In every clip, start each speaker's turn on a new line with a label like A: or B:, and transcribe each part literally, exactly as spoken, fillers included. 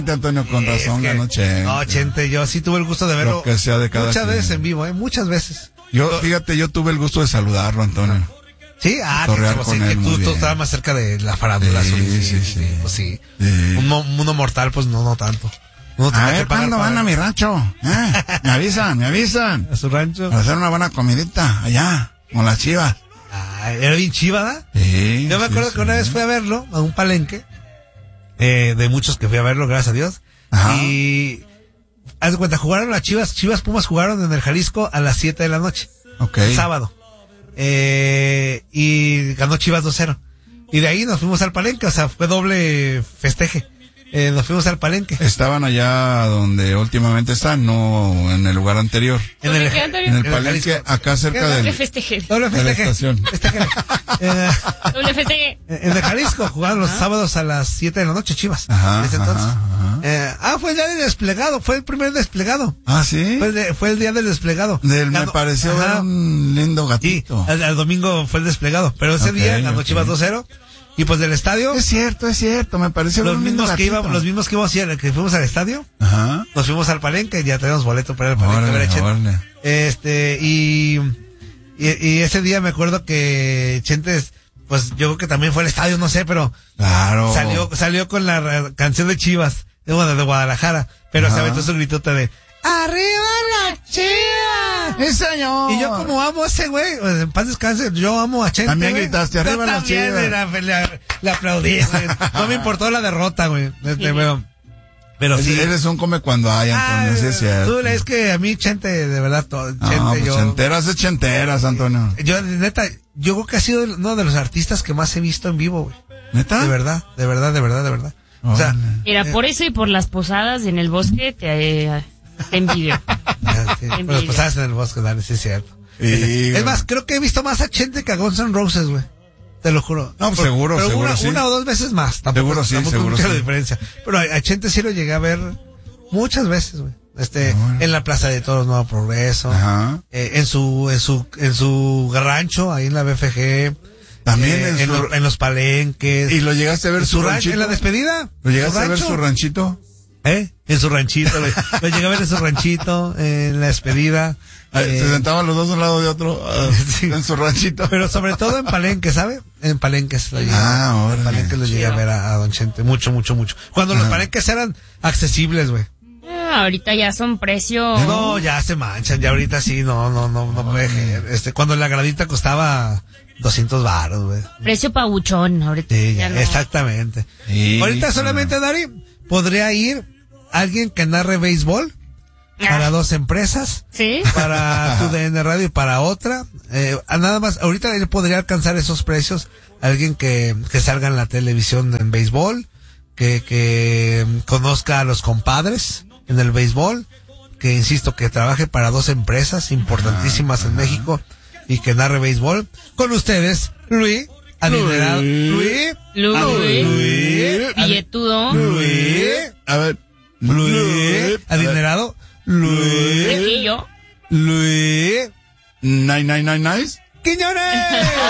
A: Chente, Antonio, con
B: Es
A: razón
B: que-
A: ganó Chente.
B: No, Chente, yo sí tuve el gusto de verlo.
A: Lo que sea de cada
B: muchas
A: quien.
B: veces en vivo, ¿eh? Muchas veces.
A: Yo, fíjate, yo tuve el gusto de saludarlo, Antonio.
B: Sí, ah, que,
A: Torrear
B: como
A: con
B: sí,
A: él
B: que
A: muy
B: tú, tú
A: bien.
B: estabas más cerca de la farándula.
A: Sí,
B: Zuli,
A: sí, sí.
B: Pues sí.
A: Sí.
B: Uno, uno mortal, pues no, no tanto. Uno
A: A
B: tenía
A: ver,
B: que pagar
A: ¿cuándo
B: para
A: van a
B: ver
A: mi rancho? ¿Eh? Me avisan, me avisan.
B: a su rancho.
A: Para hacer una buena comidita allá, con las chivas.
B: Ah, era bien chiva, ¿verdad?
A: Sí,
B: Yo me
A: sí,
B: acuerdo
A: sí.
B: que una vez fui a verlo, a un palenque, eh, de muchos que fui a verlo, gracias a Dios.
A: Ajá.
B: Y, haz de cuenta, jugaron las Chivas, Chivas Pumas jugaron en el Jalisco a las siete de la noche.
A: Ok.
B: El sábado. Eh, y ganó Chivas dos cero. Y de ahí nos fuimos al palenque, o sea, fue doble festeje. Eh, nos fuimos al palenque.
A: Estaban allá donde últimamente están, no en el lugar anterior.
B: En el,
C: ¿Qué, Antonio?
A: En el
B: En el
A: palenque,
B: Jalisco.
A: acá cerca
C: Doble
A: del...
C: festeje.
B: doble
A: de la
B: festeje.
A: estación.
B: Festeje. Eh,
C: Doble festeje.
B: en el Jalisco jugaban los sábados a las siete de la noche Chivas.
A: Ajá,
B: en ese
A: ajá,
B: entonces.
A: ajá.
B: Eh, ah, fue el día del desplegado, fue el primer desplegado.
A: Ah, ¿sí?
B: Fue el, de- fue el día del desplegado.
A: Del- me
B: Ganó-
A: pareció ver
B: Ajá.
A: un lindo
B: Sí,
A: gatito.
B: el, el domingo fue el desplegado, pero ese
A: Ok,
B: día ganó
A: ok.
B: Chivas dos cero. Y pues del estadio,
A: Es cierto, es cierto, me pareció ver
B: los
A: un lindo
B: mismos que
A: gatito.
B: íbamos, los mismos que íbamos a ir- que fuimos al estadio,
A: Ajá.
B: nos fuimos al palenque, ya tenemos boleto para ir al palenque. a ver
A: Órale,
B: a Chente.
A: órale.
B: Este, y, y, y ese día me acuerdo que Chentes, pues yo creo que también fue al estadio, no sé, pero
A: Claro.
B: salió, salió con la ra- canción de Chivas, de, bueno, de Guadalajara, pero
A: Ajá.
B: se aventó su gritote de ¡Arriba la Chivas!
A: ¡Sí, señor!
B: Y yo como amo a ese güey, pues, en paz descanse, yo amo a Chente.
A: También
B: güey.
A: gritaste,
B: Yo
A: "Arriba las
B: también,
A: Chivas".
B: güey, la- la- Le aplaudí, güey. No me importó la derrota, güey. Este, pero, pero sí.
A: Eres un come cuando hay, Antonio,
B: Ay,
A: sí es cierto.
B: tú, es que a mí Chente, de verdad, todo, Chente,
A: No, pues
B: yo,
A: chenteras es chenteras, Antonio.
B: yo, neta, yo creo que ha sido uno de los artistas que más he visto en vivo, güey.
A: ¿Neta?
B: De verdad, de verdad, de verdad, de verdad. O sea,
A: Órale.
C: Mira, por eso y por las posadas en el bosque te, eh, te envidio.
B: ya, sí,
C: Envidia.
B: pues pasadas en el bosque, dale, sí es cierto.
A: Sí,
B: es
A: güey.
B: más, creo que he visto más a Chente que a Guns N' Roses, güey. Te lo juro.
A: No, pues,
B: Pero-
A: seguro,
B: pero
A: seguro,
B: una,
A: sí.
B: una o dos veces más. Tampoco,
A: Seguro sí,
B: tampoco
A: seguro
B: mucha la
A: sí.
B: diferencia. Pero a, a Chente sí lo llegué a ver muchas veces, güey. Este,
A: Bueno.
B: en la Plaza de Toros Nuevo Progreso.
A: Ajá.
B: Eh, en su, en su, en su rancho, ahí en la B F G.
A: También
B: eh,
A: en
B: en,
A: su-
B: lo- en los palenques.
A: ¿Y lo llegaste a ver
B: en
A: su
B: su rancho,
A: ranchito?
B: en la despedida.
A: ¿Lo llegaste
B: ¿Su
A: a ver
B: rancho?
A: su ranchito?
B: ¿Eh? En su ranchito, güey. Lo llegué a ver en su ranchito, en la despedida.
A: Ah,
B: eh,
A: Se sentaban los dos de un lado de otro ah,
B: Sí.
A: en su ranchito.
B: Pero sobre todo en Palenque, ¿sabe? En Palenques lo llegué,
A: Ah, órale.
B: en Palenques lo llegué a ver a, a Don Chente. Mucho, mucho, mucho. Cuando los
A: Ajá.
B: Palenques eran accesibles, güey.
C: Ah, ahorita ya son precios.
B: No, ya se manchan, ya ahorita sí, no, no, no, no puede ser. Este, cuando la gradita costaba doscientos varos, güey.
C: Precio pabuchón. Ahorita
B: Sí,
C: ya
B: ya,
C: no.
B: exactamente.
A: Sí,
B: Ahorita
A: sí.
B: solamente, Dari, podría ir alguien que narre béisbol para
C: Ah,
B: dos empresas.
C: ¿sí?
B: Para tu D N Radio y para otra. Eh, a nada más, ahorita él podría alcanzar esos precios. Alguien que, que salga en la televisión en béisbol, que, que conozca a los compadres en el béisbol, que insisto, que trabaje para dos empresas importantísimas en México y que narre béisbol. Con ustedes, Luis, adinerado. Luis,
C: Luis.
B: Luis, Luis,
C: Billetudo.
B: Luis,
A: A ver.
B: Luis, adinerado. Luis,
C: Fresquillo.
B: Luis,
A: Nine, nine, nine, nice.
B: Quiñones.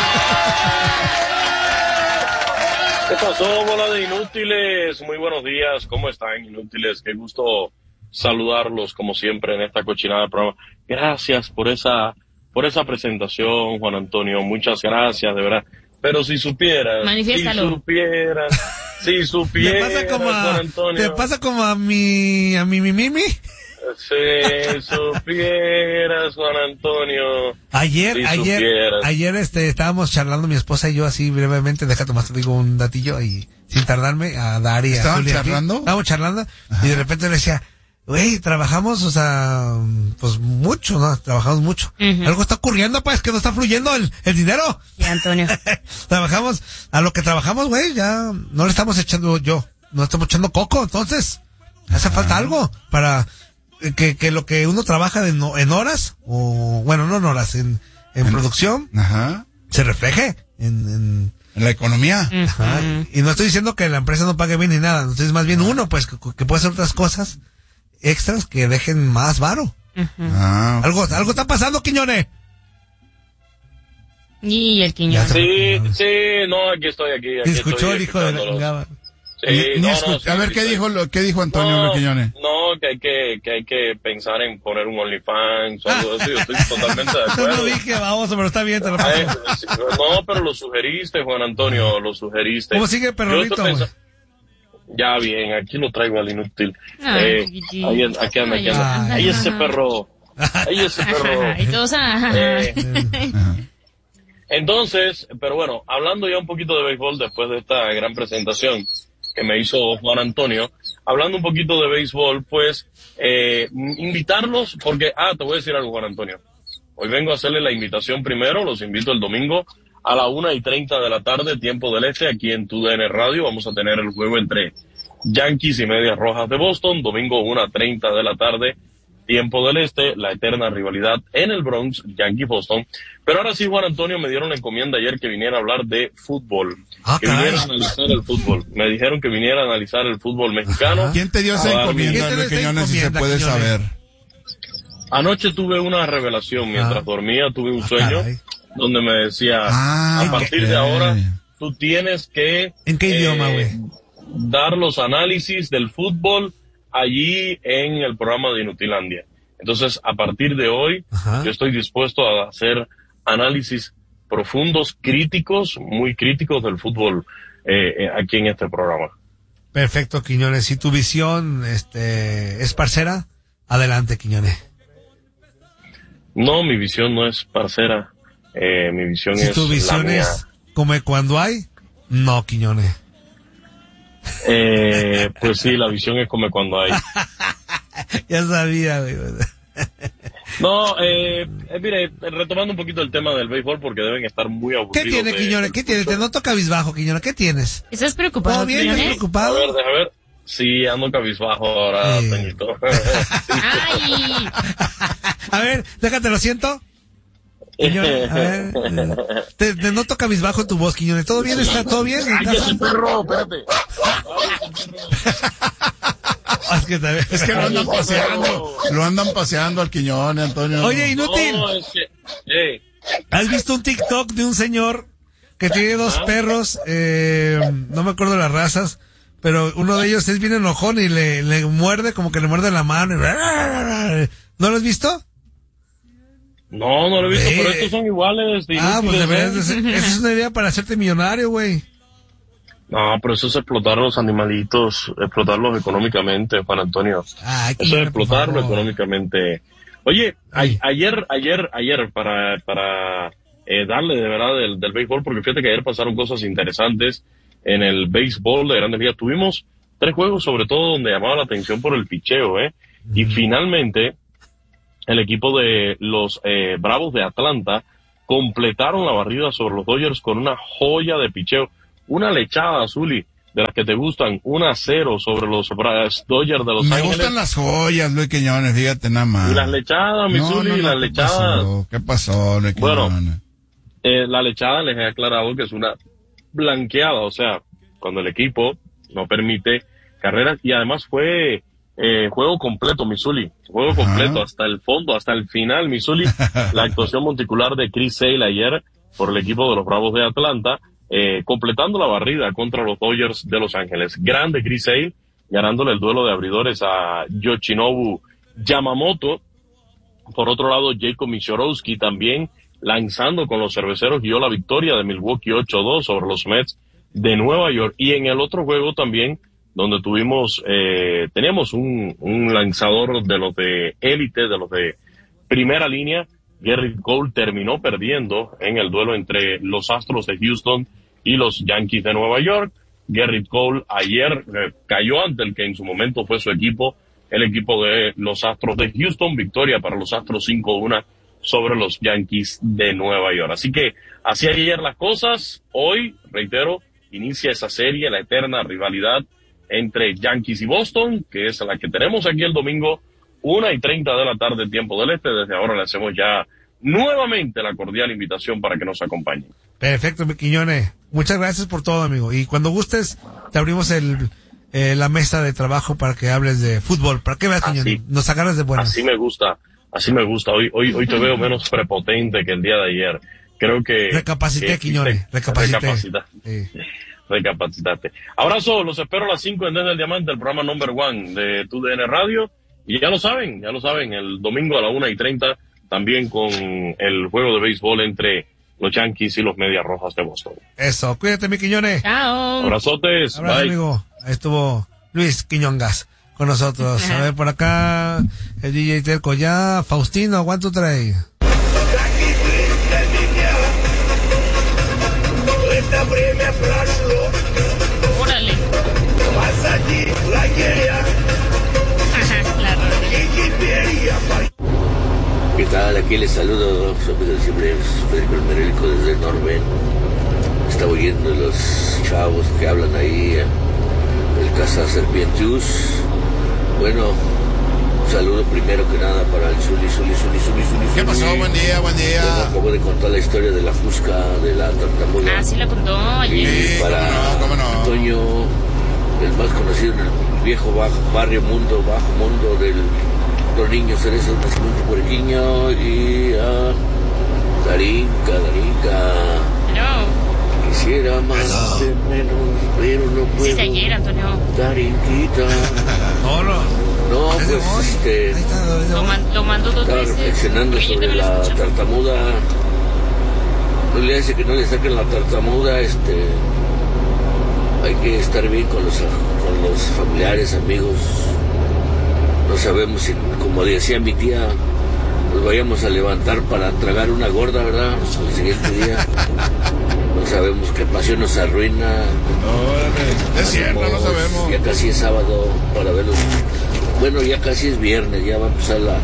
D: ¿Qué pasó, bola de inútiles? Muy buenos días, ¿cómo están, inútiles? Qué gusto saludarlos, como siempre, en esta cochinada del programa. Gracias por esa, por esa presentación, Juan Antonio, muchas gracias, de verdad. Pero si supieras, si
C: Manifiéstalo.
D: supieras, si
B: Te
D: supieras,
B: pasa como
D: Juan
B: a,
D: Antonio.
B: te pasa como a mi, a mi, mi, mi, mi.
D: Si supieras, Juan Antonio.
B: Ayer,
D: Si
B: ayer,
D: supieras.
B: ayer, este, estábamos charlando mi esposa y yo así brevemente, deja tomar, te digo un datillo y sin tardarme a Dari, a
A: ¿Estaban
B: Zuli aquí.
A: charlando?
B: Estábamos charlando y de repente le decía, güey, trabajamos, o sea, pues mucho, ¿no? Trabajamos mucho.
C: Ujú.
B: Algo está ocurriendo, pues, que no está fluyendo el, el dinero.
C: Sí, Antonio.
B: Trabajamos, a lo que trabajamos, güey, ya no le estamos echando yo, no estamos echando coco, entonces, hace falta algo para que, que lo que uno trabaja en, en horas, o bueno, no en horas, en, en,
A: En-
B: producción,
A: Ajá.
B: se refleje en, en
A: En la economía.
B: ajá.
C: Ujú.
B: Y no estoy diciendo que la empresa no pague bien ni nada, entonces más bien uno, pues, que, que puede hacer otras cosas extras que dejen más varo.
C: Ujú.
A: Ah,
B: Algo, algo está pasando, Quiñones.
C: Y el
B: Ya
C: quiñón.
B: se-
D: Sí, sí, no, aquí estoy, aquí. aquí
B: Escuchó
D: estoy
B: el hijo de la
D: escuchándolos.
B: chingada.
D: Sí,
A: Ni- ni
D: no,
A: escu-
D: no, sí,
A: a ver,
D: sí,
A: ¿qué
D: sí.
A: dijo lo, qué dijo Antonio
D: No,
A: Luis Quiñones?
D: no, que hay que, que hay que pensar en poner un OnlyFans o algo así. Yo estoy totalmente de
B: Yo
D: acuerdo.
B: no dije, vamos, pero está bien, te lo
D: Eh,
B: paso.
D: sí, no, pero lo sugeriste, Juan Antonio, lo sugeriste.
B: ¿Cómo sigue el
D: Yo
B: perrolito,
D: estoy
B: güey?
D: pensa- Ya bien, aquí lo traigo al inútil.
C: Ay,
D: Eh,
C: chiquitín.
D: ahí, aquí anda, aquí anda.
B: Ay.
D: Ahí ese perro. Ahí ese perro.
C: Y todos, ah,
D: Eh, entonces, pero bueno, hablando ya un poquito de béisbol después de esta gran presentación que me hizo Juan Antonio, hablando un poquito de béisbol, pues, eh, invitarlos, porque, ah, te voy a decir algo, Juan Antonio. Hoy vengo a hacerle la invitación primero, los invito el domingo a la una y treinta de la tarde, tiempo del este, aquí en Tu D N Radio. Vamos a tener el juego entre Yankees y Medias Rojas de Boston, domingo una treinta de la tarde, tiempo del este, la eterna rivalidad en el Bronx, Yankee-Boston. Pero ahora sí, Juan Antonio, me dieron la encomienda ayer que viniera a hablar de fútbol,
B: Ah,
D: que
B: caray.
D: viniera a analizar el fútbol. Me dijeron que viniera a analizar el fútbol mexicano.
B: Ajá.
A: ¿Quién te dio esa
D: Ah,
A: encomienda,
B: ¿quién te dio
A: Luis
B: esa
A: Quiñones, si se
B: encomienda,
A: puede
B: Quiñones?
A: saber?
D: Anoche tuve una revelación mientras
B: Ah.
D: dormía, tuve un
B: Ah,
D: sueño
B: caray.
D: donde me decía,
A: Ah,
D: a partir
A: ok.
D: de ahora, tú tienes que...
B: ¿En qué
D: eh,
B: idioma, güey?
D: dar los análisis del fútbol allí en el programa de Inutilandia. Entonces, a partir de hoy,
B: Ajá.
D: yo estoy dispuesto a hacer análisis profundos, críticos, muy críticos del fútbol eh, eh, aquí en este programa.
B: Perfecto, Quiñones. Si tu visión este, es parcera, adelante, Quiñones.
D: No, mi visión no es parcera, eh, mi visión
B: Si
D: es
B: tu
D: la
B: visión
D: mía.
B: es como cuando hay, no, Quiñones.
D: Eh, pues sí, la visión es como cuando hay.
B: Ya sabía, güey.
D: No, eh, eh, mire, retomando un poquito el tema del béisbol porque deben estar muy aburridos.
B: ¿Qué tiene,
D: de-
B: Quiñones? ¿Qué tiene? Te noto cabizbajo, Quiñones. ¿Qué tienes?
C: ¿Estás preocupado,
B: ¿Todo bien? ¿Estás
C: Quiñones?
D: A
B: preocupado?
D: ver, déjame ver. Sí, ando cabizbajo ahora,
B: Sí.
D: Toñito.
C: Ay,
B: A ver, déjate, lo siento. Quiñones, a ver. eh, Te, te noto cabizbajo en tu voz, Quiñones. ¿Todo bien? ¿Está todo bien? en casa?
D: ¡Cállate, perro! Espérate.
B: Ah, es que también-
A: Es que lo andan paseando, lo andan paseando al Quiñones, Antonio.
B: Oye, inútil.
D: No, es que... Eh,
B: ¿Has visto un TikTok de un señor que tiene dos
D: Ah.
B: perros? Eh, no me acuerdo las razas, pero uno de ellos es bien enojón y le, le muerde, como que le muerde la mano. y- ¿No lo has visto?
D: no, no lo he visto,
B: Eh.
D: pero estos son iguales. De
B: Ah, pues
D: inútiles,
B: deberías de
D: ¿eh?
B: ser- esa es una idea para hacerte millonario, güey.
D: No, pero eso es explotar a los animalitos, explotarlos económicamente, Juan Antonio.
B: Ay,
D: Eso es
B: Quiñones, por
D: explotarlo
B: favor.
D: económicamente. Oye, a-
B: Ay.
D: ayer, ayer, ayer, para, para eh, darle de verdad del, del béisbol, porque fíjate que ayer pasaron cosas interesantes en el béisbol de Grandes Ligas. Tuvimos tres juegos, sobre todo, donde llamaba la atención por el picheo, ¿eh? Y finalmente, el equipo de los eh, Bravos de Atlanta completaron la barrida sobre los Dodgers con una joya de picheo. Una lechada, Azuli, de las que te gustan, una a cero sobre los Bra- Dodgers de Los
A: Me
D: Ángeles.
A: gustan las joyas, Luis Quiñones, fíjate nada más.
D: Y las lechadas, mi
A: No,
D: Zuli,
A: no, no,
D: las
A: ¿qué
D: lechadas.
A: pasó? ¿Qué pasó, Luis
D: Bueno.
A: Quiñones?
D: Eh, la lechada les he aclarado que es una blanqueada, o sea, cuando el equipo no permite carreras, y además fue eh, juego completo, Missouri, juego
A: Ajá.
D: completo hasta el fondo, hasta el final, Missouri. La actuación monticular de Chris Sale ayer por el equipo de los Bravos de Atlanta, eh, completando la barrida contra los Dodgers de Los Ángeles. Grande Chris Sale, ganándole el duelo de abridores a Yoshinobu Yamamoto. Por otro lado, Jacob Michorowski también lanzando con los cerveceros, dio la victoria de Milwaukee ocho dos sobre los Mets de Nueva York. Y en el otro juego también, donde tuvimos, eh, teníamos un, un lanzador de los de élite, de los de primera línea, Gerrit Cole terminó perdiendo en el duelo entre los Astros de Houston y los Yankees de Nueva York. Gerrit Cole ayer eh, cayó ante el que en su momento fue su equipo, el equipo de los Astros de Houston, victoria para los Astros cinco uno sobre los Yankees de Nueva York. Así que así ayer las cosas. Hoy, reitero, inicia esa serie, la eterna rivalidad entre Yankees y Boston, que es la que tenemos aquí el domingo, una y treinta de la tarde, tiempo del este. Desde ahora le hacemos ya nuevamente la cordial invitación para que nos acompañen.
B: Perfecto, mi Quiñones. Muchas gracias por todo, amigo. Y cuando gustes, te abrimos el, eh, la mesa de trabajo para que hables de fútbol. ¿Para qué veas,
D: Así.
B: Quiñones? Nos agarras de buenas.
D: Así me gusta, así me gusta. Hoy, hoy, hoy te veo menos prepotente que el día de ayer. Creo que...
B: Recapacité,
D: que-
B: Quiñones. Recapacité.
D: Recapacita.
B: Sí.
D: recapacitaste. Abrazo, los espero a las cinco en Desde el Diamante, el programa number one de Tu D N Radio. Y ya lo saben, ya lo saben, el domingo a la una y treinta, también con el juego de béisbol entre los Yankees y los Medias Rojas de Boston.
B: Eso, cuídate, mi Quiñones.
C: Chao.
D: Abrazotes.
B: Abrazo,
D: bye.
B: amigo. Ahí estuvo Luis Quiñongas con nosotros. A ver, por acá, el D J Terco ya. Faustino, ¿cuánto trae?
C: Órale. Ajá, claro.
E: ¿Qué tal? Aquí les saludo, su amigo de siempre, Federico el Merélico desde Norben. Estaba oyendo los chavos que hablan ahí, el Casa Serpientius. Bueno, un saludo primero que nada para el Zuli, Zuli, Zuli, Zuli, Zuli.
A: ¿Qué pasó? Buen día, buen día.
E: Bueno, acabo de contar la historia de la fusca, de la tartamuda.
C: Ah, sí la contó ayer.
E: Y
A: Sí,
E: para
A: cómo no, cómo no.
E: Toño, el más conocido en el viejo bajo, barrio mundo, bajo mundo del los niños Cerezo de Nacimiento Puerquiño, y a Darinka, Darinka.
C: No.
E: Quisiera más de menos, pero no puedo.
C: Sí, es ayer, Antonio.
E: Darinquita.
B: No, no.
E: No,
B: Es de
E: pues
B: hoy.
E: este,
B: Ahí está, es de
C: Lo,
B: hoy.
C: man- lo mandó dos
E: estaba
C: veces.
E: reflexionando
C: Oye, yo
E: sobre
C: también lo
E: la
C: escuché.
E: tartamuda. No le hace que no le saquen la tartamuda, este, hay que estar bien con los, con los familiares, amigos. No sabemos si, como decía mi tía, nos vayamos a levantar para tragar una gorda, ¿verdad? El siguiente día. No sabemos qué pasión nos arruina.
A: Órale. Es cierto, no sabemos.
E: Ya casi es sábado para verlos. Bueno, ya casi es viernes, ya va a empezar la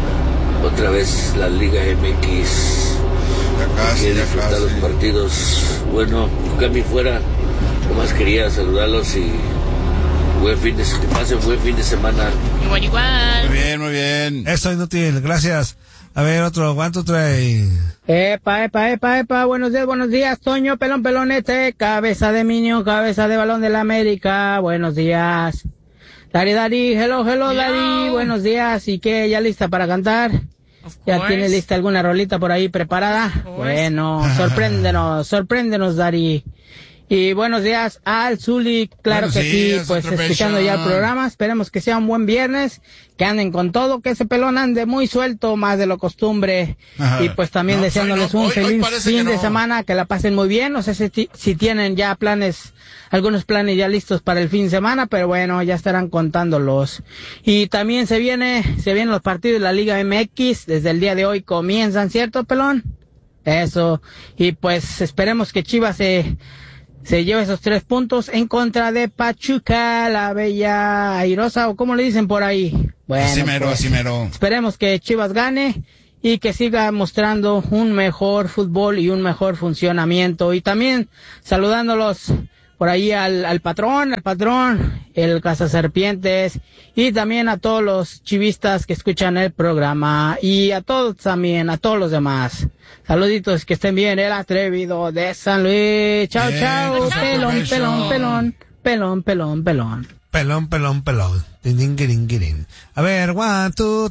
E: otra vez la Liga M X.
A: Ya casi,
E: Quiero
A: ya
E: disfrutar
A: casi.
E: los partidos. Bueno, Cami fuera. Nomás quería saludarlos y buen fin de, que pasen buen fin de semana.
C: Igual, igual.
A: Muy bien, muy bien.
B: Eso, inútil, gracias. A ver, otro, ¿cuánto trae?
F: Epa, epa, epa, epa, buenos días, buenos días, Toño, pelón, pelonete, cabeza de minio, cabeza de balón de la América, buenos días. Dari, Dari, hello, hello, Dari, buenos días, ¿y qué, ya lista para cantar?
C: Of
F: ¿Ya
C: course.
F: tiene lista alguna rolita por ahí preparada?
C: course.
F: Bueno, sorpréndenos, sorpréndenos, Dari. Y buenos días al Zuli, claro
A: Buenos
F: que sí,
A: días,
F: pues
A: otro
F: escuchando ya el
A: pechón.
F: programa, esperemos que sea un buen viernes, que anden con todo, que ese pelón ande muy suelto, más de lo costumbre,
A: Ajá.
F: y pues también
A: No,
F: deseándoles
A: hoy no,
F: un
A: hoy- hoy
F: feliz
A: parece
F: fin
A: que
F: de
A: no.
F: semana, que la pasen muy bien, no sé si, ti- si tienen ya planes, algunos planes ya listos para el fin de semana, pero bueno, ya estarán contándolos. Y también se viene, se vienen los partidos de la Liga M X, desde el día de hoy comienzan, ¿cierto, pelón? Eso, y pues esperemos que Chivas se se lleva esos tres puntos en contra de Pachuca, la bella airosa, o como le dicen por ahí. Bueno,
A: Así mero,
F: pues,
A: así mero.
F: esperemos que Chivas gane y que siga mostrando un mejor fútbol y un mejor funcionamiento. Y también saludándolos por ahí al, al patrón, al patrón, el Cazaserpientes, y también a todos los chivistas que escuchan el programa, y a todos también, a todos los demás. Saluditos, que estén bien, el atrevido de San Luis. Chao,
A: Bien,
F: chao,
A: cosa
F: pelón,
A: perfecto.
F: pelón, pelón, pelón, pelón, pelón.
B: Pelón, pelón, pelón. Tin, tin, quirin, quirin. A ver, one, two,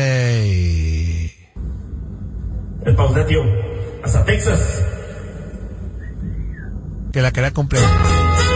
B: three.
G: El Pausetio, hasta Texas.
B: Que la quería completa.